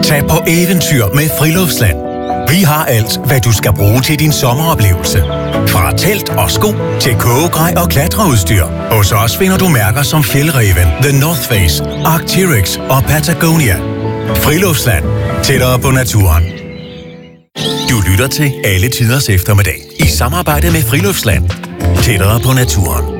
Tag på eventyr med Friluftsland. Vi har alt, hvad du skal bruge til din sommeroplevelse. Fra telt og sko til kogegrej og klatreudstyr. Hos os finder du mærker som Fjällräven, The North Face, Arc'teryx og Patagonia. Friluftsland. Tættere på naturen. Du lytter til Alle Tiders Eftermiddag i samarbejde med Friluftsland. Tættere på naturen.